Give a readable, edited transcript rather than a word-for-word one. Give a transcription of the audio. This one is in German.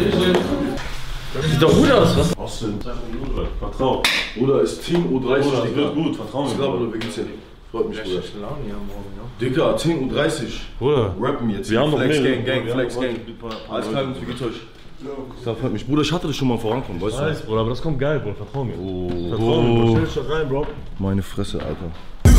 Das sieht doch gut aus, was? Austin, vertrau. Bruder, ist Team U30. Bruder, das wird gut, vertrau mir. Ich glaube, Bruder, wir geht's hin. Freut mich, Bruder. Ja. Dicker, Team U30. Bruder. Rappen jetzt. Wir haben noch Flex mehrere. Gang, Flex Gang. Alles klar, Jungs, wie geht's euch? Das freut mich. Bruder, ich hatte das schon mal vorankommen, weißt du? Weiß, Bruder, aber das kommt geil, Bruder, vertrau mir. Oh. Vertrau mir, Bruder. Stell dich da rein, Bro. Meine Fresse, Alter.